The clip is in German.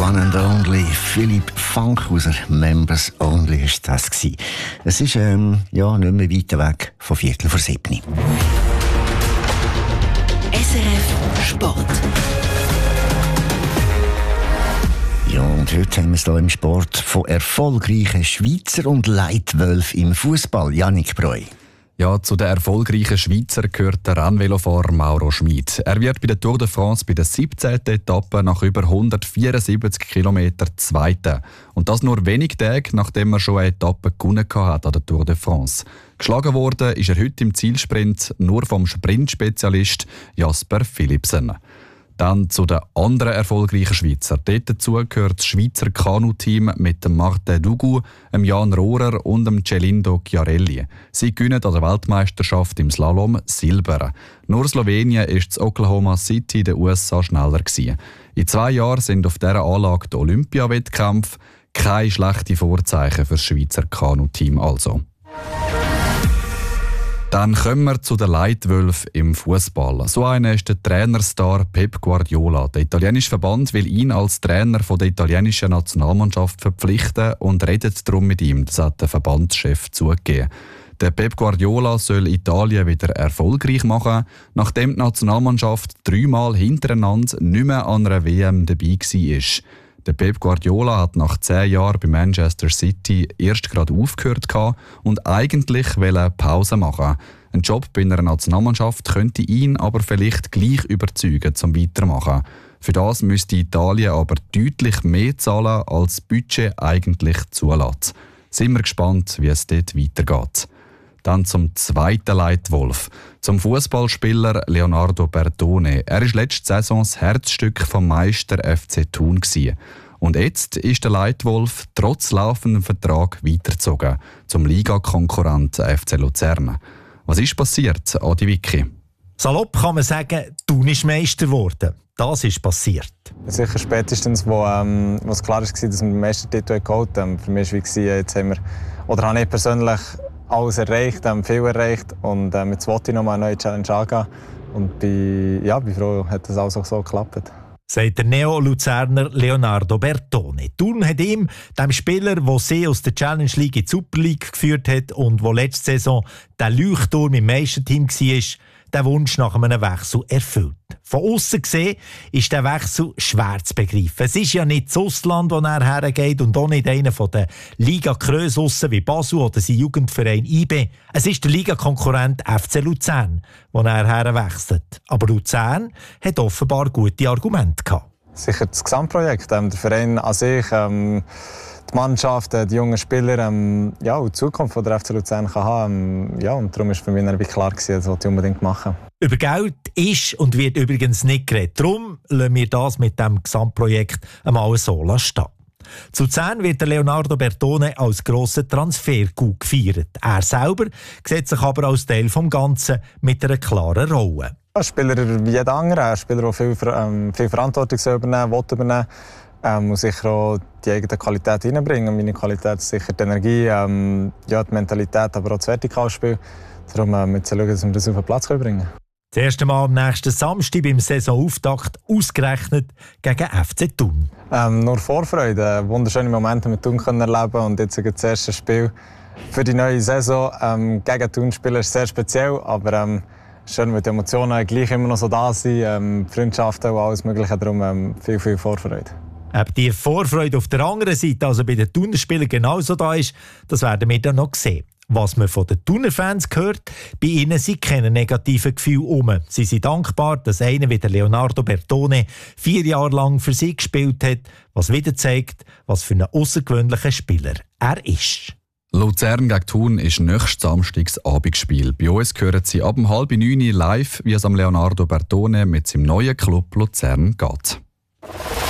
One and Only, Philipp Fankhauser, Members Only ist das gewesen. Es ist nicht mehr weit weg von 6:45. SRF Sport. Ja, und heute haben wir es hier im Sport von erfolgreichen Schweizer und Leitwölfen im Fußball. Yannick Breu. Ja, zu den erfolgreichen Schweizer gehört der Rennvelofahrer Mauro Schmid. Er wird bei der Tour de France bei der 17. Etappe nach über 174 Kilometern Zweiter. Und das nur wenige Tage, nachdem er schon eine Etappe gewonnen hat an der Tour de France. Geschlagen worden ist er heute im Zielsprint nur vom Sprintspezialist Jasper Philipsen. Dann zu den anderen erfolgreichen Schweizer. Dort dazu gehört das Schweizer Kanu-Team mit dem Martin Dugu, dem Jan Rohrer und dem Celindo Chiarelli. Sie gewinnen an der Weltmeisterschaft im Slalom Silber. Nur Slowenien ist in Oklahoma City der USA schneller gewesen. In 2 Jahren sind auf dieser Anlage die Olympiawettkämpfe. Keine schlechten Vorzeichen für das Schweizer Kanu-Team also. Dann kommen wir zu den Leitwölfen im Fußball. So einer ist der Trainerstar Pep Guardiola. Der italienische Verband will ihn als Trainer der italienischen Nationalmannschaft verpflichten und redet darum mit ihm. Das hat der Verbandschef zugegeben. Der Pep Guardiola soll Italien wieder erfolgreich machen, nachdem die Nationalmannschaft 3-mal hintereinander nicht mehr an einer WM dabei war. Der Pep Guardiola hat nach 10 Jahren bei Manchester City erst gerade aufgehört und eigentlich wollte Pause machen. Ein Job bei einer Nationalmannschaft könnte ihn aber vielleicht gleich überzeugen, zum Weitermachen. Für das müsste Italien aber deutlich mehr zahlen, als das Budget eigentlich zulässt. Sind wir gespannt, wie es dort weitergeht. Dann zum zweiten Leitwolf, zum Fußballspieler Leonardo Bertone. Er war letzte Saison das Herzstück vom Meister FC Thun gewesen. Und jetzt ist der Leitwolf trotz laufendem Vertrag weitergezogen zum Ligakonkurrent FC Luzern. Was ist passiert, Adi Vicky? Salopp kann man sagen, Thun ist Meister geworden. Das ist passiert. Sicher spätestens, wo es klar war, dass wir den Meistertitel geholt haben. Für mich war es, jetzt haben wir, oder habe ich persönlich alles erreicht, viel erreicht und jetzt wollte ich noch mal eine neue Challenge angehen und bin froh, dass das alles auch so geklappt. Sagt der Neo-Luzerner Leonardo Bertone. Thun hat ihm, dem Spieler, der sie aus der Challenge League in die Super League geführt hat und der letzte Saison der Leuchtturm im Meisterteam war, den Wunsch nach einem Wechsel erfüllt. Von aussen gesehen ist der Wechsel schwer zu begreifen. Es ist ja nicht das Ausland, wo er hergeht und auch nicht einer der Liga-Krösussen wie Basel oder sein Jugendverein IB. Es ist der Ligakonkurrent FC Luzern, wo er herwechselt. Aber Luzern hat offenbar gute Argumente gehabt. Sicher das Gesamtprojekt, der Verein an sich, die Mannschaft, die jungen Spieler, und die Zukunft der FC Luzern kann haben. Und darum war für mich klar, das wollte ich unbedingt machen. Über Geld ist und wird übrigens nicht geredet. Darum lassen wir das mit dem Gesamtprojekt einmal so stehen. Zu Luzern wird der Leonardo Bertone als grosser Transfer-Coup gefeiert. Er selber sieht sich aber als Teil des Ganzen mit einer klaren Rolle. Ein Spieler wie jeder andere, ein Spieler, der viel Verantwortung übernehmen will, muss sicher auch die eigene Qualität reinbringen. Meine Qualität ist sicher die Energie, die Mentalität, aber auch das Vertikalspiel. Darum müssen wir schauen, dass wir das auf den Platz bringen können. Das erste Mal am nächsten Samstag beim Saisonauftakt ausgerechnet gegen FC Thun. Nur Vorfreude, wunderschöne Momente mit Thun erleben und jetzt das erste Spiel für die neue Saison gegen Thun spielen ist sehr speziell, aber schön, weil die Emotionen gleich immer noch so da sind, Freundschaften und alles Mögliche, darum viel Vorfreude. Ob die Vorfreude auf der anderen Seite, also bei den Thuner Spielern, genauso da ist, das werden wir dann noch sehen. Was man von den Thuner Fans hört, bei ihnen sind keine negativen Gefühle herum. Sie sind dankbar, dass einer wie der Leonardo Bertone 4 Jahre lang für sie gespielt hat, was wieder zeigt, was für ein außergewöhnlicher Spieler er ist. Luzern gegen Thun ist nächstes Samstags Abendspiel. Bei uns hören Sie ab 8:30 live, wie es am Leonardo Bertone mit seinem neuen Club Luzern geht.